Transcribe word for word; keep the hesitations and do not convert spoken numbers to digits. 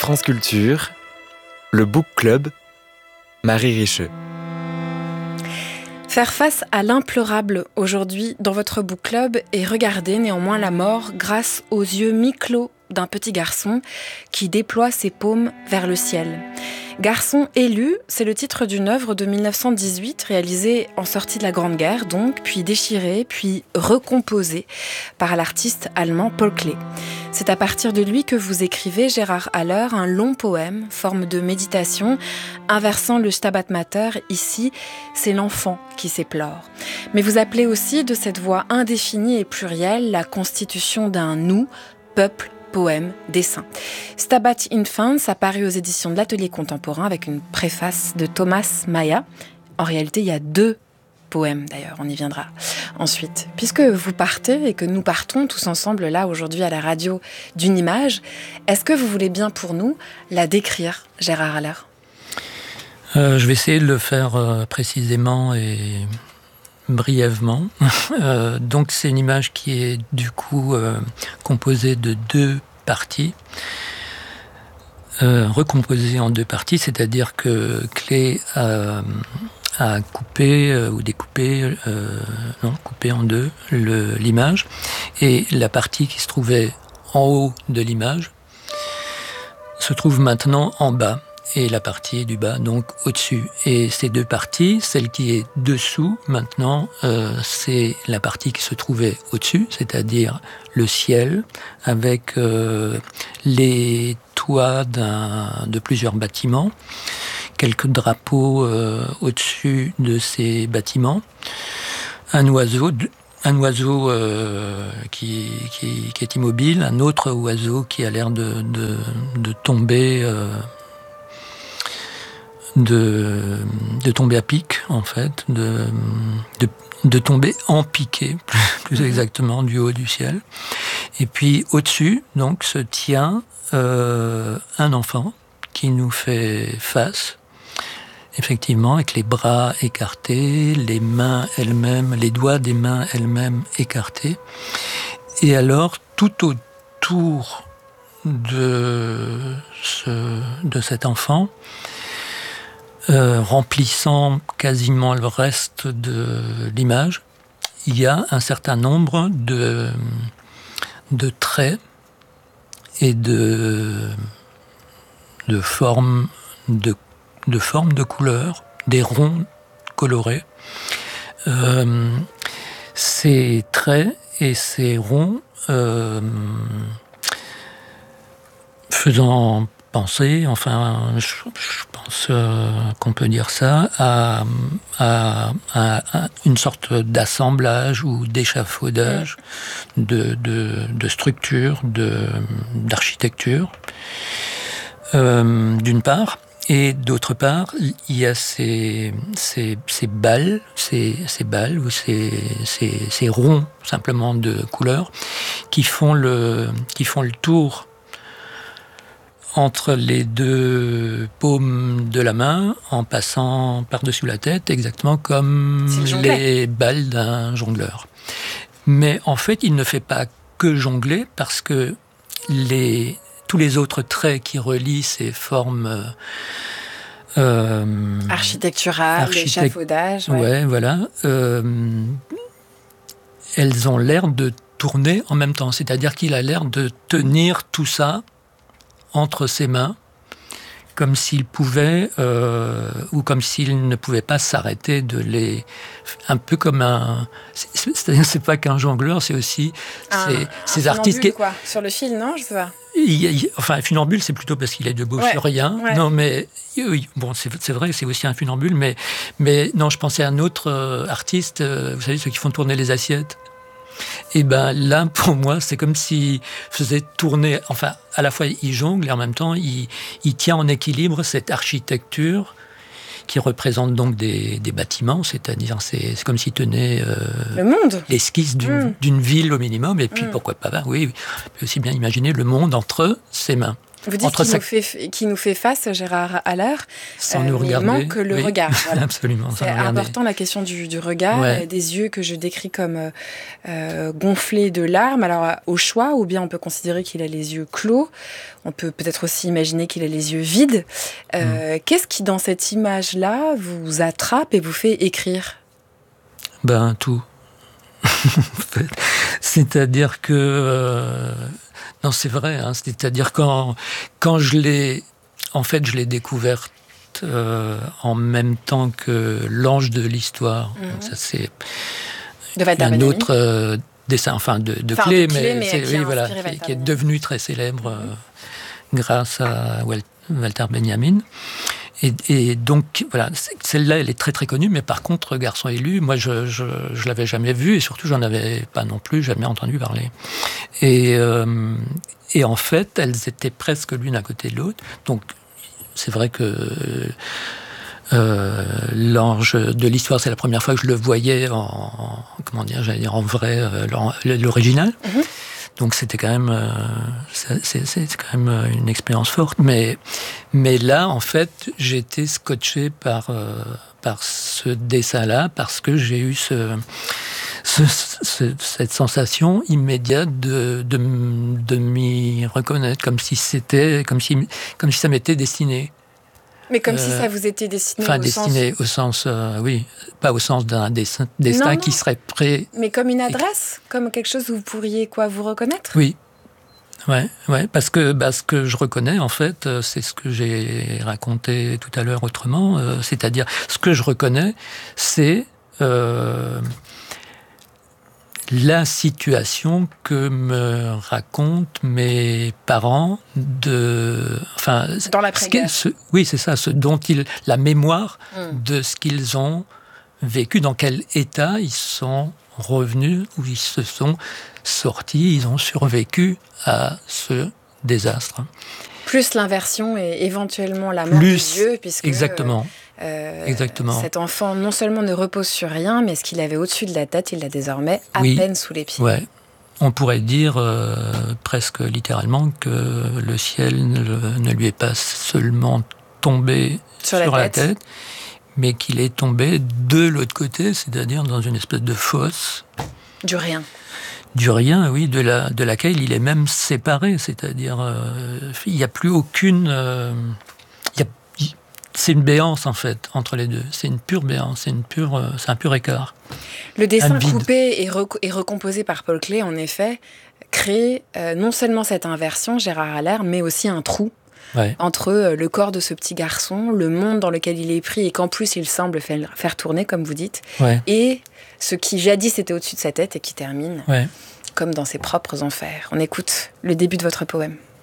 France Culture, le Book Club, Marie Richeux. Faire face à l'impleurable aujourd'hui dans votre book club et regarder néanmoins la mort grâce aux yeux mi-clos d'un petit garçon qui déploie ses paumes vers le ciel. Garçon élu, c'est le titre d'une œuvre de dix-neuf cent dix-huit réalisée en sortie de la Grande Guerre, donc, puis déchirée, puis recomposée par l'artiste allemand Paul Klee. C'est à partir de lui que vous écrivez, Gérard Haller, un long poème, forme de méditation, inversant le Stabat Mater. Ici, c'est l'enfant qui s'éplore. Mais vous appelez aussi de cette voix indéfinie et plurielle la constitution d'un nous, peuple, poème, dessin. Stabat Infans a paru aux éditions de l'Atelier Contemporain avec une préface de Thomas Maya. En réalité, il y a deux poèmes d'ailleurs, on y viendra ensuite. Puisque vous partez et que nous partons tous ensemble là aujourd'hui à la radio d'une image, est-ce que vous voulez bien pour nous la décrire, Gérard Haller ? euh, Je vais essayer de le faire euh, précisément et brièvement. euh, donc c'est une image qui est du coup euh, composée de deux parties, euh, recomposée en deux parties, c'est-à-dire que Klee a, a coupé euh, ou découpé, euh, non, coupé en deux le, l'image, et la partie qui se trouvait en haut de l'image se trouve maintenant en bas. Et la partie du bas, donc au-dessus. Et ces deux parties, celle qui est dessous, maintenant, euh, c'est la partie qui se trouvait au-dessus, c'est-à-dire le ciel, avec euh, les toits d'un, de plusieurs bâtiments, quelques drapeaux euh, au-dessus de ces bâtiments, un oiseau, un oiseau euh, qui, qui, qui est immobile, un autre oiseau qui a l'air de, de, de tomber... Euh, De, de tomber à pic, en fait, de, de, de tomber en piqué, plus, plus exactement, du haut du ciel. Et puis, au-dessus, donc, se tient euh, un enfant qui nous fait face, effectivement, avec les bras écartés, les mains elles-mêmes, les doigts des mains elles-mêmes écartés. Et alors, tout autour de, ce, de cet enfant, Euh, remplissant quasiment le reste de l'image, il y a un certain nombre de, de traits et de, de formes de, de formes de couleurs, des ronds colorés. Euh, ces traits et ces ronds euh, faisant penser, enfin, je, je pense euh, qu'on peut dire ça, à, à, à, à une sorte d'assemblage ou d'échafaudage de, de, de structure, de, d'architecture, euh, d'une part, et d'autre part, il y a ces, ces, ces balles, ces, ces balles ou ces, ces, ces ronds simplement de couleurs qui font le, qui font le tour entre les deux paumes de la main, en passant par-dessus la tête, exactement comme les balles d'un jongleur. Mais en fait, il ne fait pas que jongler, parce que les, tous les autres traits qui relient ces formes euh, architecturales, architect... l'échafaudage, ouais, ouais voilà, euh, elles ont l'air de tourner en même temps. C'est-à-dire qu'il a l'air de tenir tout ça entre ses mains, comme s'il pouvait, euh, ou comme s'il ne pouvait pas s'arrêter de les... Un peu comme un... C'est, c'est-à-dire c'est pas qu'un jongleur, c'est aussi un, c'est, un ces artistes... qui quoi, sur le fil, non, je sais pas. Il, il, enfin, un funambule, c'est plutôt parce qu'il est debout ouais, sur rien. Ouais. Non, mais... Oui, bon, c'est, c'est vrai, c'est aussi un funambule, mais, mais non, je pensais à un autre euh, artiste, euh, vous savez, ceux qui font tourner les assiettes. Et ben là, pour moi, c'est comme s'il faisait tourner, enfin, à la fois il jongle et en même temps, il, il tient en équilibre cette architecture qui représente donc des, des bâtiments, c'est-à-dire c'est, c'est comme s'il tenait euh, le monde, l'esquisse d'une, mmh. d'une ville au minimum, et puis mmh. pourquoi pas, ben, oui, on peut aussi bien imaginer le monde entre ses mains. Vous dites qu'il, sa... nous fait, qu'il nous fait face, Gérard Haller, sans euh, nous regarder. Il manque le oui. regard. Voilà. Absolument. C'est important la question du, du regard, ouais. Des yeux que je décris comme euh, gonflés de larmes. Alors au choix, ou bien on peut considérer qu'il a les yeux clos. On peut peut-être aussi imaginer qu'il a les yeux vides. Euh, mmh. Qu'est-ce qui, dans cette image-là, vous attrape et vous fait écrire ? Ben tout. C'est-à-dire que euh, non, c'est vrai. Hein, c'est-à-dire quand quand je l'ai, en fait, je l'ai découverte euh, en même temps que l'ange de l'histoire. Mmh. Ça c'est de un autre euh, dessin, enfin de, de enfin, clé, de clé, mais, mais c'est, qui, oui, voilà, qui, qui est devenu très célèbre euh, grâce à Walter Benjamin. Et, et donc, voilà, celle-là, elle est très très connue, mais par contre, Garçon élu, moi, je je, je l'avais jamais vue, et surtout, j'en avais pas non plus jamais entendu parler. Et, euh, et en fait, elles étaient presque l'une à côté de l'autre. Donc, c'est vrai que euh, l'ange de l'histoire, c'est la première fois que je le voyais en, en comment dire, j'allais dire en vrai, euh, l'original. Mm-hmm. Donc c'était quand même, euh, c'est, c'est, c'est quand même une expérience forte. Mais, mais là, en fait, j'ai été scotché par, euh, par ce dessin-là parce que j'ai eu ce, ce, ce, cette sensation immédiate de, de, de m'y reconnaître, comme si c'était, comme si, comme si ça m'était destiné. Mais comme euh, si ça vous était destiné enfin, au destiné sens... au sens, euh, oui, pas au sens d'un destin, destin non, non. qui serait prêt... Mais comme une adresse, comme quelque chose où vous pourriez quoi, vous reconnaître ? Oui, ouais, ouais, parce que bah, ce que je reconnais, en fait, c'est ce que j'ai raconté tout à l'heure autrement, euh, c'est-à-dire, ce que je reconnais, c'est... Euh, la situation que me racontent mes parents de, enfin, dans l'après-guerre. Ce, oui, c'est ça, ce dont ils, la mémoire mm. de ce qu'ils ont vécu, dans quel état ils sont revenus, où ils se sont sortis, ils ont survécu à ce désastre. Plus l'inversion et éventuellement la mort Plus, des yeux, puisque exactement. Euh, Exactement. Cet enfant non seulement ne repose sur rien, mais ce qu'il avait au-dessus de la tête, il l'a désormais à oui. peine sous les pieds. Ouais. On pourrait dire euh, presque littéralement que le ciel ne, ne lui est pas seulement tombé sur, sur la, la tête. tête, mais qu'il est tombé de l'autre côté, c'est-à-dire dans une espèce de fosse. Du rien. Du rien, oui, de, la, de laquelle il est même séparé, c'est-à-dire euh, il n'y a plus aucune... Euh, y a, y, c'est une béance, en fait, entre les deux. C'est une pure béance, c'est, une pure, euh, c'est un pur écart. Le dessin coupé et, rec- et recomposé par Paul Klee, en effet, crée euh, non seulement cette inversion, Gérard Haller, mais aussi un trou ouais. entre euh, le corps de ce petit garçon, le monde dans lequel il est pris et qu'en plus il semble faire, faire tourner, comme vous dites, ouais. et ce qui jadis était au-dessus de sa tête et qui termine ouais. comme dans ses propres enfers. On écoute le début de votre poème.